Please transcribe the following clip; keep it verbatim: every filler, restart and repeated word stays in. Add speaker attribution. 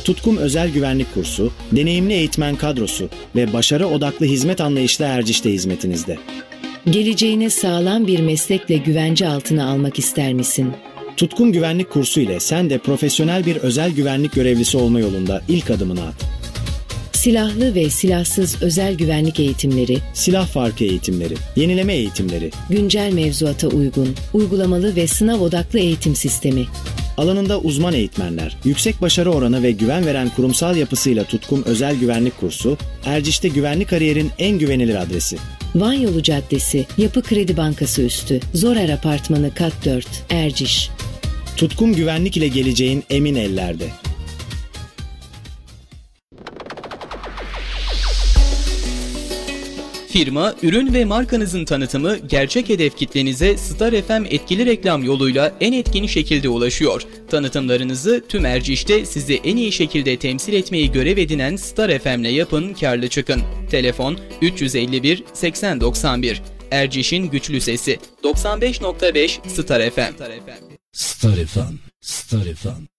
Speaker 1: Tutkum Özel Güvenlik Kursu, deneyimli eğitmen kadrosu ve başarı odaklı hizmet anlayışla Erciş'te hizmetinizde.
Speaker 2: Geleceğini sağlam bir meslekle güvence altına almak ister misin?
Speaker 1: Tutkum Güvenlik Kursu ile sen de profesyonel bir özel güvenlik görevlisi olma yolunda ilk adımını at.
Speaker 2: Silahlı ve silahsız özel güvenlik eğitimleri,
Speaker 1: Silah farkı eğitimleri, yenileme eğitimleri,
Speaker 2: güncel mevzuata uygun, uygulamalı ve sınav odaklı eğitim sistemi.
Speaker 1: alanında uzman eğitmenler, yüksek başarı oranı ve güven veren kurumsal yapısıyla Tutkum Özel Güvenlik Kursu, Erciş'te güvenlik kariyerin en güvenilir adresi.
Speaker 2: Van Yolu Caddesi, Yapı Kredi Bankası üstü, Zorer Apartmanı kat dört, Erciş.
Speaker 1: Tutkum Güvenlik ile geleceğin emin ellerde.
Speaker 3: Firma, ürün ve markanızın tanıtımı gerçek hedef kitlenize Star F M etkili reklam yoluyla en etkin şekilde ulaşıyor. Tanıtımlarınızı tüm Erciş'te sizi en iyi şekilde temsil etmeyi görev edinen Star F M'le yapın, kârlı çıkın. Telefon üç yüz elli bir seksen doksan bir. Erciş'in güçlü sesi doksan beş nokta beş Star F M.
Speaker 4: Star F M, Star F M.